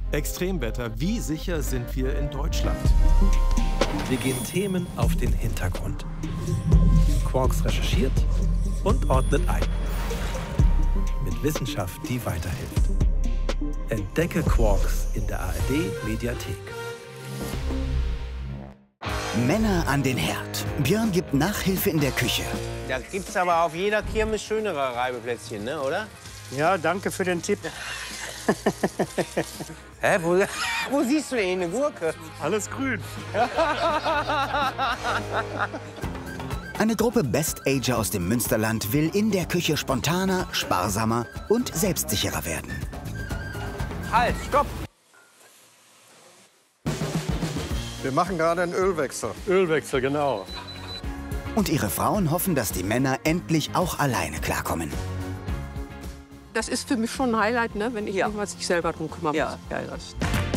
Extremwetter, wie sicher sind wir in Deutschland? Wir gehen Themen auf den Hintergrund. Quarks recherchiert und ordnet ein. Mit Wissenschaft, die weiterhilft. Entdecke Quarks in der ARD-Mediathek. Männer an den Herd. Björn gibt Nachhilfe in der Küche. Da gibt's aber auf jeder Kirmes schönere Reibeplätzchen, ne, oder? Ja, danke für den Tipp. Hä, wo siehst du denn eine Gurke? Alles grün. Eine Gruppe Best-Ager aus dem Münsterland will in der Küche spontaner, sparsamer und selbstsicherer werden. Halt, stopp! Wir machen gerade einen Ölwechsel. Ölwechsel, genau. Und ihre Frauen hoffen, dass die Männer endlich auch alleine klarkommen. Das ist für mich schon ein Highlight, ne? Wenn ich mich mal sich selber drum kümmern muss. Ja, das.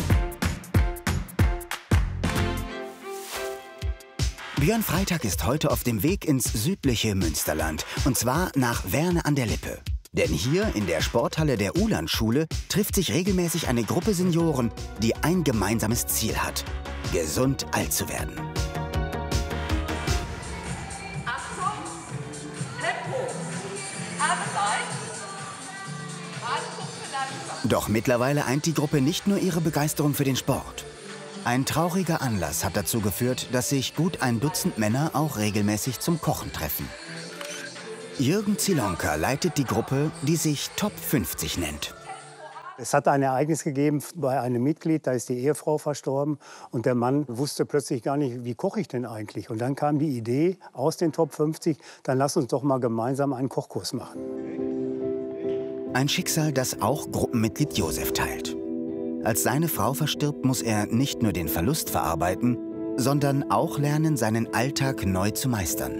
Björn Freitag ist heute auf dem Weg ins südliche Münsterland. Und zwar nach Werne an der Lippe. Denn hier in der Sporthalle der Ulandschule trifft sich regelmäßig eine Gruppe Senioren, die ein gemeinsames Ziel hat: gesund alt zu werden. Achtung, Tempo, Arbeit, langsam. Doch mittlerweile eint die Gruppe nicht nur ihre Begeisterung für den Sport. Ein trauriger Anlass hat dazu geführt, dass sich gut ein Dutzend Männer auch regelmäßig zum Kochen treffen. Jürgen Zielonka leitet die Gruppe, die sich Top 50 nennt. Es hat ein Ereignis gegeben bei einem Mitglied, da ist die Ehefrau verstorben und der Mann wusste plötzlich gar nicht, wie koche ich denn eigentlich? Und dann kam die Idee aus den Top 50, dann lass uns doch mal gemeinsam einen Kochkurs machen. Ein Schicksal, das auch Gruppenmitglied Josef teilt. Als seine Frau verstirbt, muss er nicht nur den Verlust verarbeiten, sondern auch lernen, seinen Alltag neu zu meistern.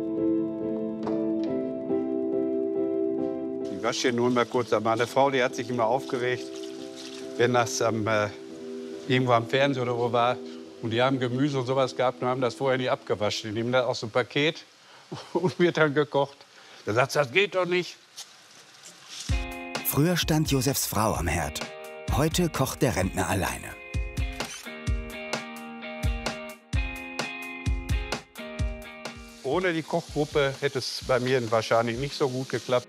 Ich wasche hier nur mal kurz an. Meine Frau, die hat sich immer aufgeregt, wenn das irgendwo am Fernsehen oder wo war. Und die haben Gemüse und sowas gehabt und haben das vorher nie abgewaschen. Die nehmen das aus dem Paket und wird dann gekocht. Da sagt sie, das geht doch nicht. Früher stand Josefs Frau am Herd. Heute kocht der Rentner alleine. Ohne die Kochgruppe hätte es bei mir wahrscheinlich nicht so gut geklappt.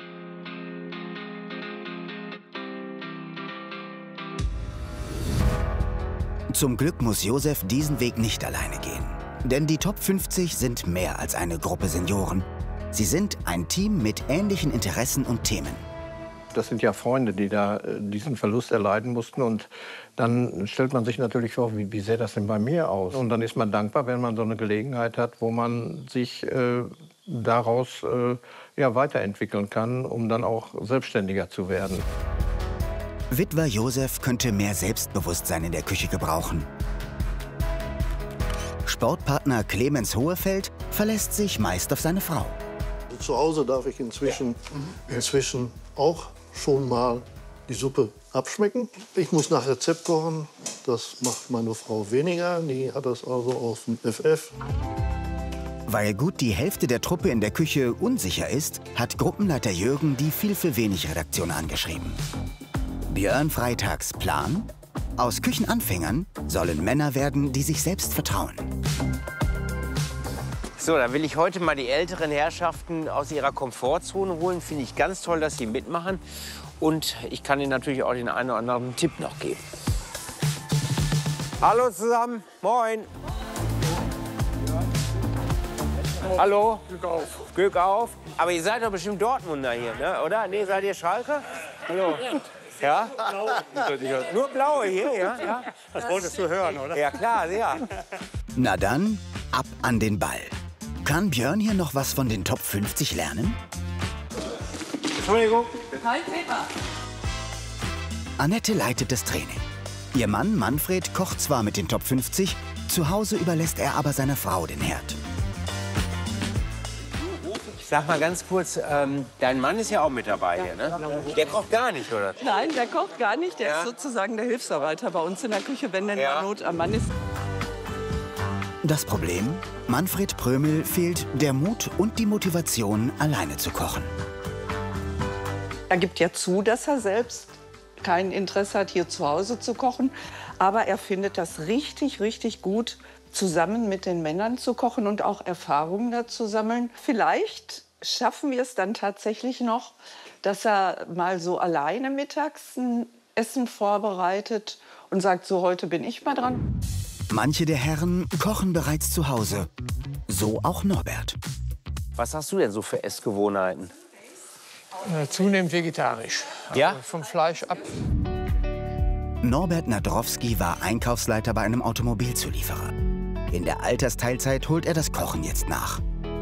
Zum Glück muss Josef diesen Weg nicht alleine gehen. Denn die Top 50 sind mehr als eine Gruppe Senioren. Sie sind ein Team mit ähnlichen Interessen und Themen. Das sind ja Freunde, die da diesen Verlust erleiden mussten. Und dann stellt man sich natürlich vor, wie sähe das denn bei mir aus? Und dann ist man dankbar, wenn man so eine Gelegenheit hat, wo man sich daraus weiterentwickeln kann, um dann auch selbstständiger zu werden. Witwer Josef könnte mehr Selbstbewusstsein in der Küche gebrauchen. Sportpartner Clemens Hohefeld verlässt sich meist auf seine Frau. Zu Hause darf ich inzwischen auch schon mal die Suppe abschmecken. Ich muss nach Rezept kochen, das macht meine Frau weniger, die hat das also auf dem FF. Weil gut die Hälfte der Truppe in der Küche unsicher ist, hat Gruppenleiter Jürgen die viel für wenig Redaktion angeschrieben. Björn Freitags Plan? Aus Küchenanfängern sollen Männer werden, die sich selbst vertrauen. So, dann will ich heute mal die älteren Herrschaften aus ihrer Komfortzone holen. Finde ich ganz toll, dass sie mitmachen. Und ich kann ihnen natürlich auch den einen oder anderen Tipp noch geben. Hallo zusammen, moin. Hallo. Glück auf. Glück auf. Aber ihr seid doch bestimmt Dortmunder hier, ne? Oder? Nee, seid ihr Schalke? Hallo. Ja? Nur Blaue hier, ja? Das wolltest du hören, oder? Ja, klar, ja. Na dann, ab an den Ball. Kann Björn hier noch was von den Top 50 lernen? Entschuldigung. Kein Thema. Annette leitet das Training. Ihr Mann Manfred kocht zwar mit den Top 50, zu Hause überlässt er aber seiner Frau den Herd. Sag mal ganz kurz, dein Mann ist ja auch mit dabei hier, ne? Der kocht gar nicht, oder? Nein, der kocht gar nicht. Der ist sozusagen der Hilfsarbeiter bei uns in der Küche, wenn denn mal Not am Mann ist. Das Problem? Manfred Prömel fehlt der Mut und die Motivation, alleine zu kochen. Er gibt ja zu, dass er selbst kein Interesse hat, hier zu Hause zu kochen. Aber er findet das richtig, richtig gut, zusammen mit den Männern zu kochen und auch Erfahrungen dazu sammeln. Vielleicht schaffen wir es dann tatsächlich noch, dass er mal so alleine mittags ein Essen vorbereitet und sagt, so, heute bin ich mal dran. Manche der Herren kochen bereits zu Hause. So auch Norbert. Was hast du denn so für Essgewohnheiten? Zunehmend vegetarisch. Ja? Also vom Fleisch ab. Norbert Nadrowski war Einkaufsleiter bei einem Automobilzulieferer. In der Altersteilzeit holt er das Kochen jetzt nach.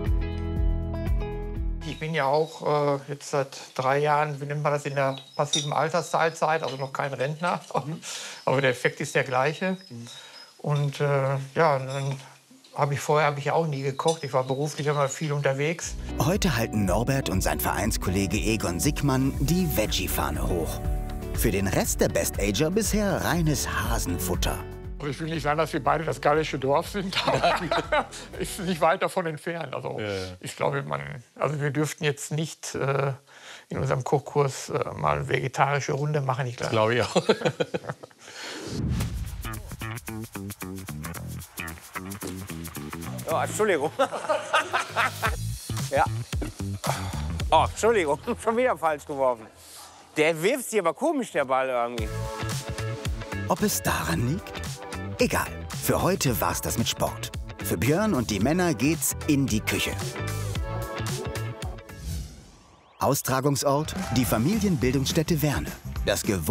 Ich bin ja auch jetzt seit 3 Jahren, wie nennt man das, in der passiven Altersteilzeit, also noch kein Rentner. Aber der Effekt ist der gleiche. Und ja, dann vorher habe ich auch nie gekocht. Ich war beruflich immer viel unterwegs. Heute halten Norbert und sein Vereinskollege Egon Sickmann die Veggie-Fahne hoch. Für den Rest der Best-Ager bisher reines Hasenfutter. Also ich will nicht sagen, dass wir beide das gallische Dorf sind, aber ist nicht weit davon entfernt. Also ich glaube, wir dürften jetzt nicht in unserem Kochkurs mal eine vegetarische Runde machen. Das glaube ich auch. Oh, Entschuldigung. Ja. Oh, Entschuldigung, schon wieder falsch geworfen. Der wirft sie aber komisch, der Ball irgendwie. Ob es daran liegt? Egal. Für heute war's das mit Sport. Für Björn und die Männer geht's in die Küche. Austragungsort: die Familienbildungsstätte Werne. Das